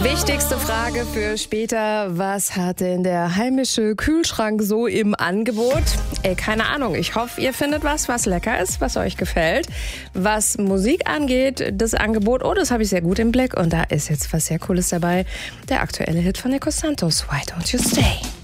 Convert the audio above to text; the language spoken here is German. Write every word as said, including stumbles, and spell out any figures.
Wichtigste Frage für später. Was hat denn der heimische Kühlschrank so im Angebot? Ey, keine Ahnung. Ich hoffe, ihr findet was, was lecker ist, was euch gefällt. Was Musik angeht, das Angebot, oh, das habe ich sehr gut im Blick. Und da ist jetzt was sehr Cooles dabei. Der aktuelle Hit von Nico Santos, Why Don't You Stay?